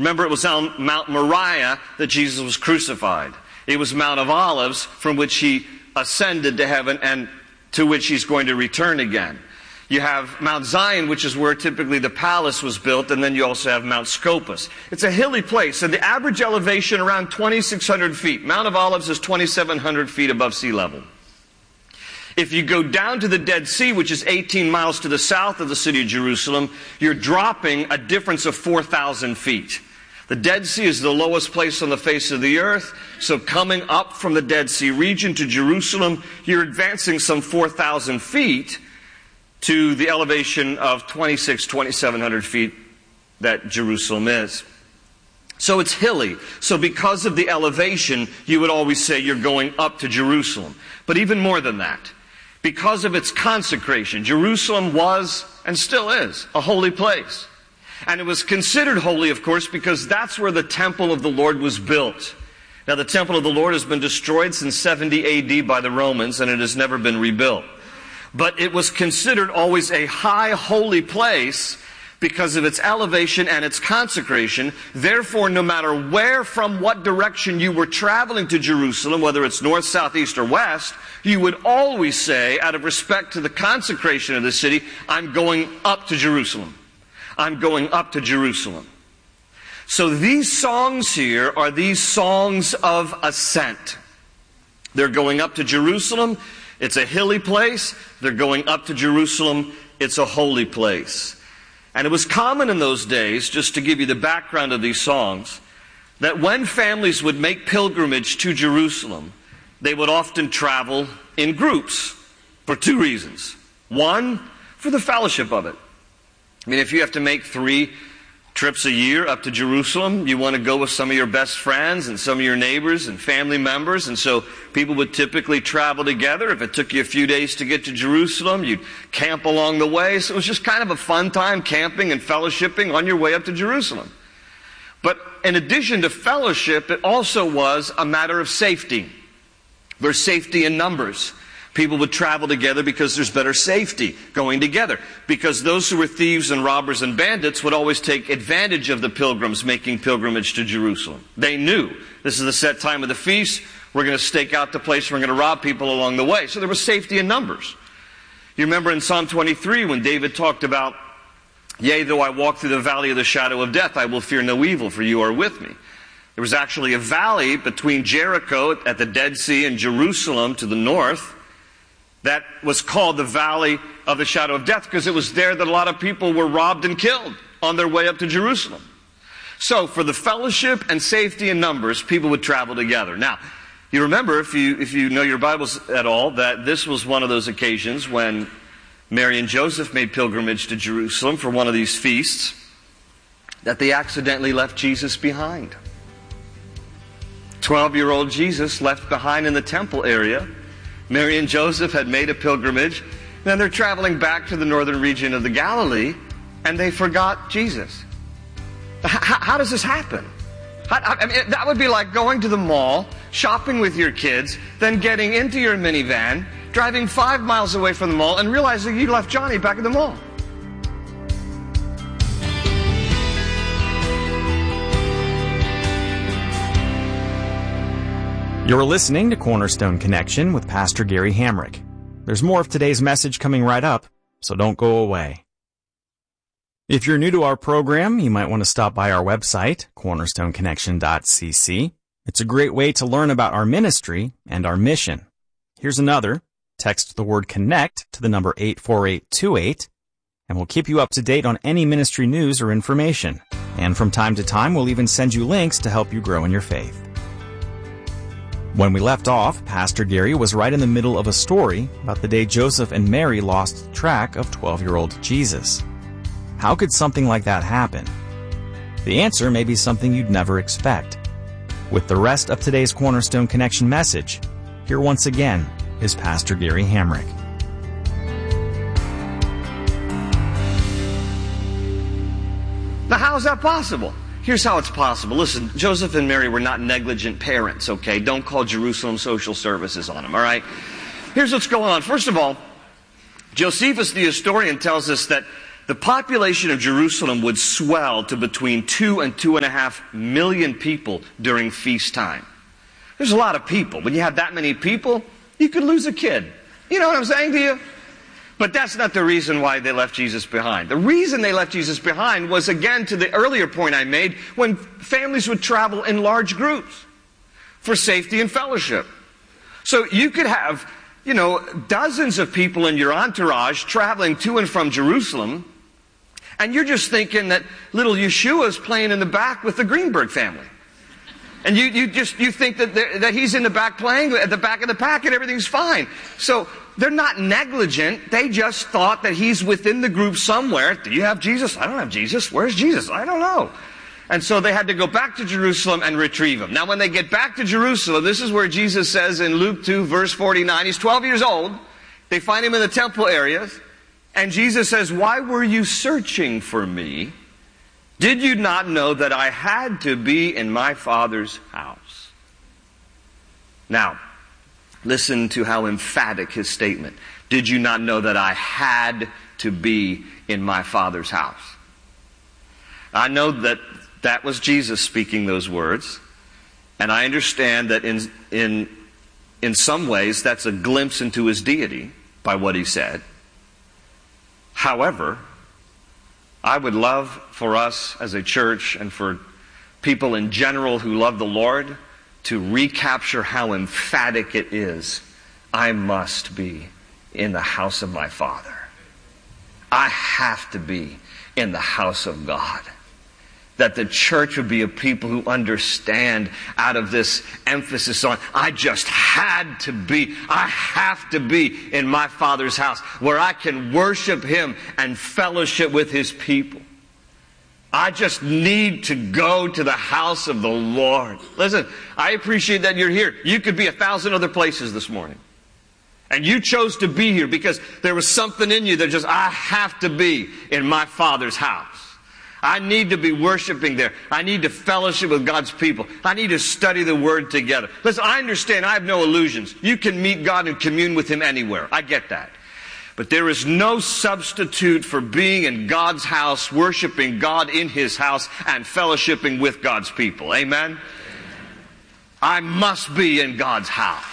Remember, it was on Mount Moriah that Jesus was crucified. It was Mount of Olives from which he ascended to heaven and to which he's going to return again. You have Mount Zion, which is where typically the palace was built, and then you also have Mount Scopus. It's a hilly place, and the average elevation around 2,600 feet. Mount of Olives is 2,700 feet above sea level. If you go down to the Dead Sea, which is 18 miles to the south of the city of Jerusalem, you're dropping a difference of 4,000 feet. The Dead Sea is the lowest place on the face of the earth, so coming up from the Dead Sea region to Jerusalem, you're advancing some 4,000 feet to the elevation of 2,700 feet that Jerusalem is. So it's hilly. So because of the elevation, you would always say you're going up to Jerusalem. But even more than that, because of its consecration, Jerusalem was, and still is, a holy place. And it was considered holy, of course, because that's where the temple of the Lord was built. Now, the temple of the Lord has been destroyed since 70 A.D. by the Romans, and it has never been rebuilt. But it was considered always a high, holy place because of its elevation and its consecration. Therefore, no matter where, from what direction you were traveling to Jerusalem, whether it's north, south, east, or west, you would always say, out of respect to the consecration of the city, I'm going up to Jerusalem. I'm going up to Jerusalem. So these songs here are these songs of ascent. They're going up to Jerusalem. It's a hilly place. They're going up to Jerusalem. It's a holy place. And it was common in those days, just to give you the background of these songs, that when families would make pilgrimage to Jerusalem, they would often travel in groups for two reasons. One, for the fellowship of it. I mean, if you have to make 3 trips a year up to Jerusalem, you want to go with some of your best friends and some of your neighbors and family members, and so people would typically travel together. If it took you a few days to get to Jerusalem, you'd camp along the way. So it was just kind of a fun time camping and fellowshipping on your way up to Jerusalem. But in addition to fellowship, it also was a matter of safety. There's safety in numbers. People would travel together because there's better safety going together. Because those who were thieves and robbers and bandits would always take advantage of the pilgrims making pilgrimage to Jerusalem. They knew this is the set time of the feast. We're going to stake out the place. We're going to rob people along the way. So there was safety in numbers. You remember in Psalm 23 when David talked about, yea, though I walk through the valley of the shadow of death, I will fear no evil, for you are with me. There was actually a valley between Jericho at the Dead Sea and Jerusalem to the north that was called the Valley of the Shadow of Death because it was there that a lot of people were robbed and killed on their way up to Jerusalem. So for the fellowship and safety in numbers, people would travel together. Now, you remember, if you know your Bibles at all, that this was one of those occasions when Mary and Joseph made pilgrimage to Jerusalem for one of these feasts, that they accidentally left Jesus behind. 12-year-old Jesus left behind in the temple area. Mary and Joseph had made a pilgrimage. Then they're traveling back to the northern region of the Galilee, and they forgot Jesus. How does this happen? I mean, that would be like going to the mall, shopping with your kids, then getting into your minivan, driving 5 miles away from the mall, and realizing you left Johnny back at the mall. You're listening to Cornerstone Connection with Pastor Gary Hamrick. There's more of today's message coming right up, so don't go away. If you're new to our program, you might want to stop by our website, cornerstoneconnection.cc. It's a great way to learn about our ministry and our mission. Here's another. Text the word CONNECT to the number 84828, and we'll keep you up to date on any ministry news or information. And from time to time, we'll even send you links to help you grow in your faith. When we left off, Pastor Gary was right in the middle of a story about the day Joseph and Mary lost track of 12-year-old Jesus. How could something like that happen? The answer may be something you'd never expect. With the rest of today's Cornerstone Connection message, here once again is Pastor Gary Hamrick. Now, how is that possible? Here's how it's possible. Listen, Joseph and Mary were not negligent parents, okay? Don't call Jerusalem Social Services on them, all right? Here's what's going on. First of all, Josephus, the historian, tells us that the population of Jerusalem would swell to between 2 and 2.5 million people during feast time. There's a lot of people. When you have that many people, you could lose a kid. You know what I'm saying to you? But that's not the reason why they left Jesus behind. The reason they left Jesus behind was, again, to the earlier point I made, when families would travel in large groups for safety and fellowship. So you could have, dozens of people in your entourage traveling to and from Jerusalem, and you're just thinking that little Yeshua's playing in the back with the Greenberg family. And you think that he's in the back playing at the back of the pack and everything's fine. So they're not negligent. They just thought that he's within the group somewhere. Do you have Jesus? I don't have Jesus. Where's Jesus? I don't know. And so they had to go back to Jerusalem and retrieve him. Now when they get back to Jerusalem, this is where Jesus says in Luke 2 verse 49, he's 12 years old. They find him in the temple areas. And Jesus says, "Why were you searching for me? Did you not know that I had to be in my Father's house?" Now, listen to how emphatic his statement. Did you not know that I had to be in my Father's house? I know that that was Jesus speaking those words. And I understand that in some ways that's a glimpse into his deity by what he said. However, I would love for us as a church and for people in general who love the Lord to recapture how emphatic it is. I must be in the house of my Father. I have to be in the house of God. That the church would be a people who understand out of this emphasis on, I just had to be, I have to be in my Father's house where I can worship Him and fellowship with His people. I just need to go to the house of the Lord. Listen, I appreciate that you're here. You could be 1,000 other places this morning. And you chose to be here because there was something in you that just, I have to be in my Father's house. I need to be worshiping there. I need to fellowship with God's people. I need to study the Word together. Listen, I understand. I have no illusions. You can meet God and commune with Him anywhere. I get that. But there is no substitute for being in God's house, worshiping God in His house, and fellowshipping with God's people. Amen? I must be in God's house.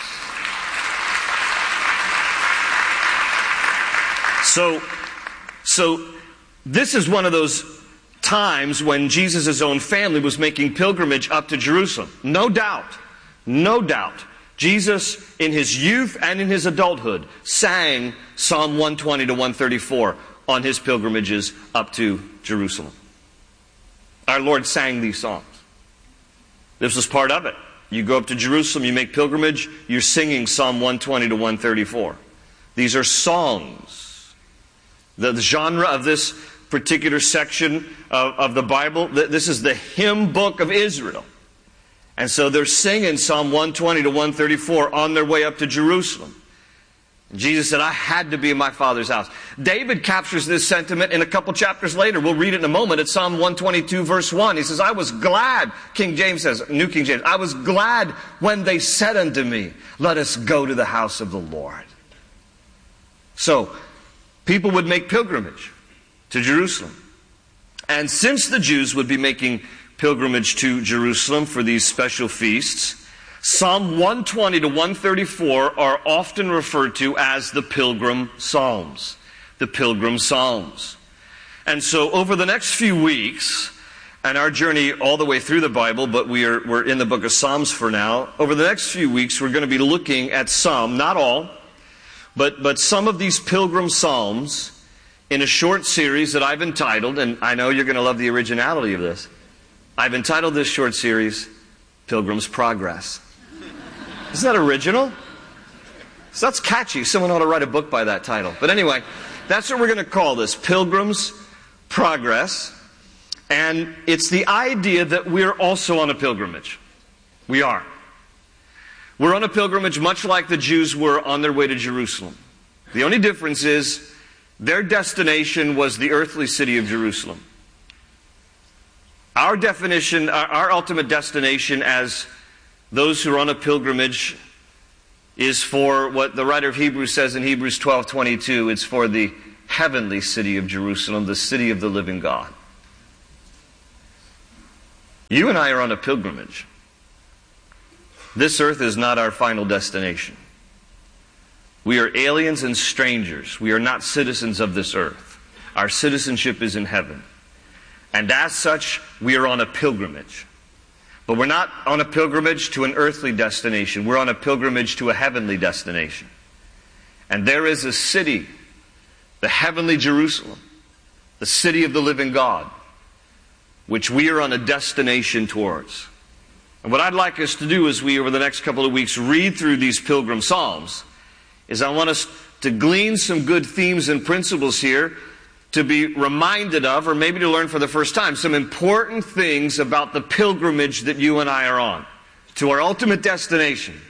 So this is one of those times when Jesus' own family was making pilgrimage up to Jerusalem. No doubt, Jesus in his youth and in his adulthood sang Psalm 120 to 134 on his pilgrimages up to Jerusalem. Our Lord sang these songs. This was part of it. You go up to Jerusalem, you make pilgrimage, you're singing Psalm 120 to 134. These are songs. The genre of this particular section of the Bible, this is the hymn book of Israel. And so they're singing Psalm 120 to 134 on their way up to Jerusalem. And Jesus said, I had to be in my Father's house. David captures this sentiment in a couple chapters later. We'll read it in a moment. It's Psalm 122 verse 1. He says, I was glad, King James says, New King James, I was glad when they said unto me, let us go to the house of the Lord. So, people would make pilgrimage to Jerusalem. And since the Jews would be making pilgrimage to Jerusalem for these special feasts, Psalm 120 to 134 are often referred to as the Pilgrim Psalms. The Pilgrim Psalms. And so over the next few weeks, and our journey all the way through the Bible, but we're in the book of Psalms for now, over the next few weeks we're going to be looking at some, not all, but some of these Pilgrim Psalms in a short series that I've entitled, and I know you're going to love the originality of this, I've entitled this short series, Pilgrim's Progress. Isn't that original? So that's catchy. Someone ought to write a book by that title. But anyway, that's what we're going to call this, Pilgrim's Progress. And it's the idea that we're also on a pilgrimage. We are. We're on a pilgrimage much like the Jews were on their way to Jerusalem. The only difference is their destination was the earthly city of Jerusalem. Our definition, our ultimate destination as those who are on a pilgrimage is for what the writer of Hebrews says in Hebrews 12:22. It's for the heavenly city of Jerusalem, the city of the living God. You and I are on a pilgrimage. This earth is not our final destination. We are aliens and strangers. We are not citizens of this earth. Our citizenship is in heaven. And as such, we are on a pilgrimage. But we're not on a pilgrimage to an earthly destination. We're on a pilgrimage to a heavenly destination. And there is a city, the heavenly Jerusalem, the city of the living God, which we are on a destination towards. And what I'd like us to do as we, over the next couple of weeks, read through these pilgrim psalms, is I want us to glean some good themes and principles here to be reminded of, or maybe to learn for the first time, some important things about the pilgrimage that you and I are on to our ultimate destination,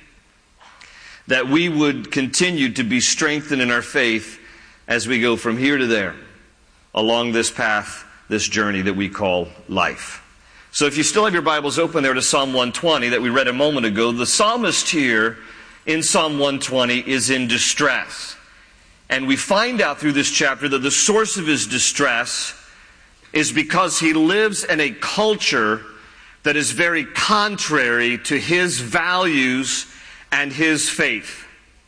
that we would continue to be strengthened in our faith as we go from here to there along this path, this journey that we call life. So if you still have your Bibles open there to Psalm 120 that we read a moment ago, the psalmist here in Psalm 120 is in distress. And we find out through this chapter that the source of his distress is because he lives in a culture that is very contrary to his values and his faith.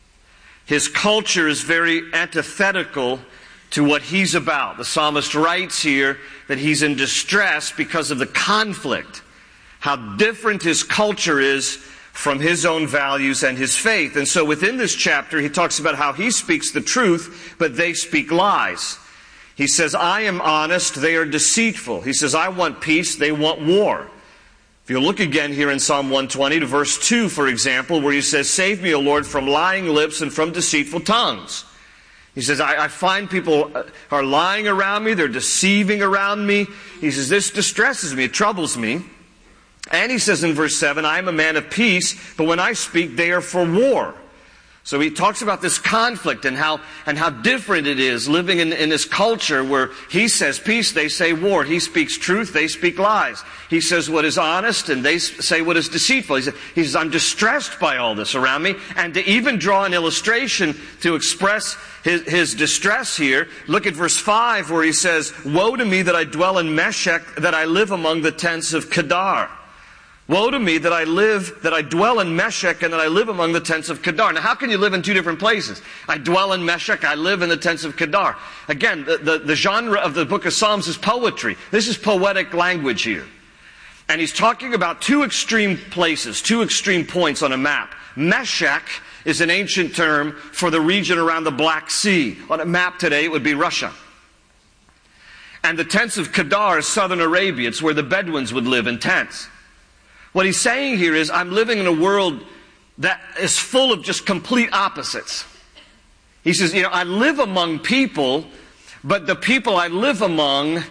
His culture is very antithetical to what he's about. The psalmist writes here that he's in distress because of the conflict, how different his culture is from his own values and his faith. And so within this chapter, he talks about how he speaks the truth, but they speak lies. He says, I am honest, they are deceitful. He says, I want peace, they want war. If you look again here in Psalm 120 to verse 2, for example, where he says, save me, O Lord, from lying lips and from deceitful tongues. He says, I find people are lying around me, they're deceiving around me. He says, this distresses me, it troubles me. And he says in verse 7, I am a man of peace, but when I speak, they are for war. So he talks about this conflict and how different it is living in this culture where he says peace, they say war. He speaks truth, they speak lies. He says what is honest, and they say what is deceitful. He says, I'm distressed by all this around me. And to even draw an illustration to express his distress here, look at verse 5 where he says, woe to me that I dwell in Meshech, that I live among the tents of Kedar. Woe to me that I dwell in Meshech and that I live among the tents of Kedar. Now, how can you live in two different places? I dwell in Meshech, I live in the tents of Kedar. Again, the genre of the book of Psalms is poetry. This is poetic language here. And he's talking about two extreme places, two extreme points on a map. Meshech is an ancient term for the region around the Black Sea. On a map today, it would be Russia. And the tents of Kedar is southern Arabia. It's where the Bedouins would live in tents. What he's saying here is, I'm living in a world that is full of just complete opposites. He says, I live among people, but the people I live among,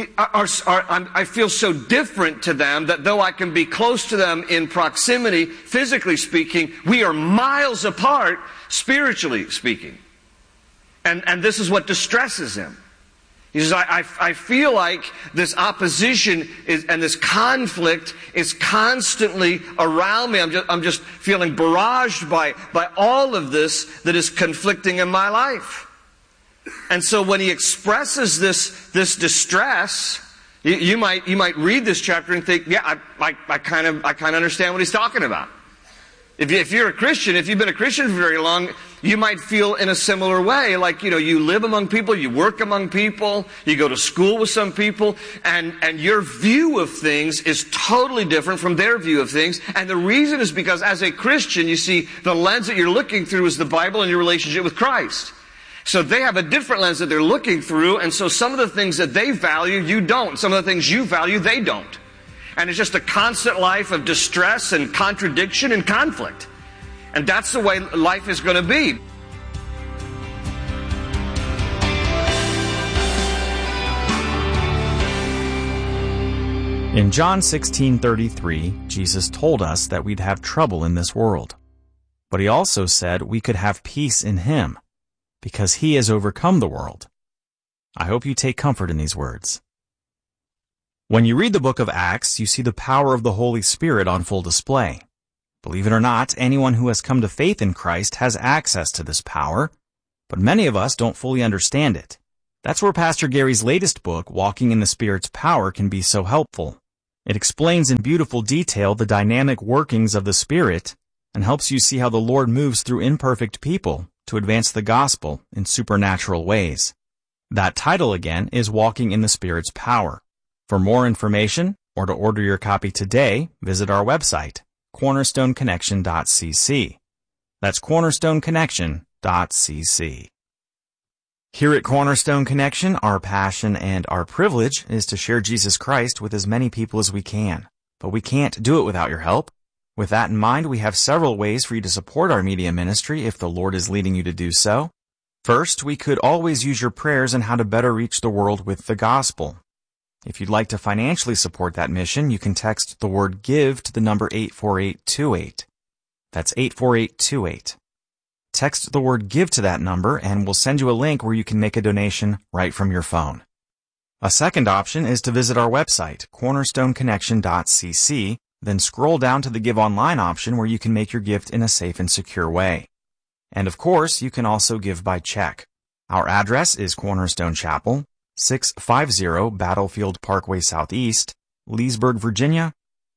I feel so different to them that though I can be close to them in proximity, physically speaking, we are miles apart, spiritually speaking. And this is what distresses him. He says, I feel like this opposition and this conflict is constantly around me. I'm just feeling barraged by all of this that is conflicting in my life. And so when he expresses this distress, you might read this chapter and think, yeah, I kind of understand what he's talking about. If you're a Christian, if you've been a Christian for very long, you might feel in a similar way. Like, you live among people, you work among people, you go to school with some people, and your view of things is totally different from their view of things. And the reason is because as a Christian, you see, the lens that you're looking through is the Bible and your relationship with Christ. So they have a different lens that they're looking through, and so some of the things that they value, you don't. Some of the things you value, they don't. And it's just a constant life of distress and contradiction and conflict. And that's the way life is going to be. In John 16:33, Jesus told us that we'd have trouble in this world. But he also said we could have peace in him, because he has overcome the world. I hope you take comfort in these words. When you read the book of Acts, you see the power of the Holy Spirit on full display. Believe it or not, anyone who has come to faith in Christ has access to this power, but many of us don't fully understand it. That's where Pastor Gary's latest book, Walking in the Spirit's Power, can be so helpful. It explains in beautiful detail the dynamic workings of the Spirit and helps you see how the Lord moves through imperfect people to advance the gospel in supernatural ways. That title again is Walking in the Spirit's Power. For more information or to order your copy today, visit our website, cornerstoneconnection.cc. That's cornerstoneconnection.cc. Here at Cornerstone Connection, our passion and our privilege is to share Jesus Christ with as many people as we can. But we can't do it without your help. With that in mind, we have several ways for you to support our media ministry if the Lord is leading you to do so. First, we could always use your prayers on how to better reach the world with the gospel. If you'd like to financially support that mission, you can text the word GIVE to the number 84828. That's 84828. Text the word GIVE to that number and we'll send you a link where you can make a donation right from your phone. A second option is to visit our website, cornerstoneconnection.cc, then scroll down to the Give Online option where you can make your gift in a safe and secure way. And of course, you can also give by check. Our address is Cornerstone Chapel, 650 Battlefield Parkway Southeast, Leesburg, Virginia,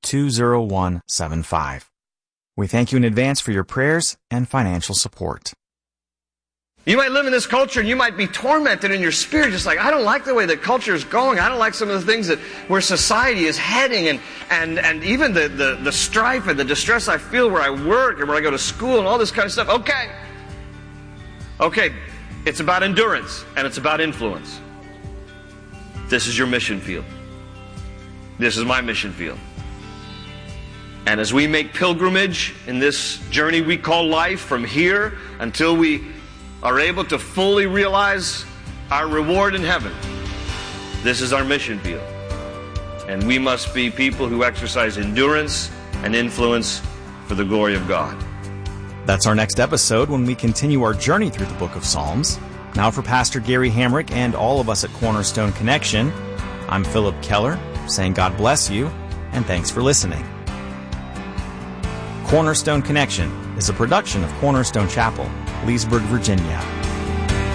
20175. We thank you in advance for your prayers and financial support. You might live in this culture and you might be tormented in your spirit, just like, I don't like the way the culture is going. I don't like some of the things where society is heading and even the strife and the distress I feel where I work and where I go to school and all this kind of stuff. Okay, it's about endurance and it's about influence. This is your mission field. This is my mission field. And as we make pilgrimage in this journey we call life from here until we are able to fully realize our reward in heaven, this is our mission field. And we must be people who exercise endurance and influence for the glory of God. That's our next episode when we continue our journey through the book of Psalms. Now for Pastor Gary Hamrick and all of us at Cornerstone Connection, I'm Philip Keller, saying God bless you and thanks for listening. Cornerstone Connection is a production of Cornerstone Chapel, Leesburg, Virginia.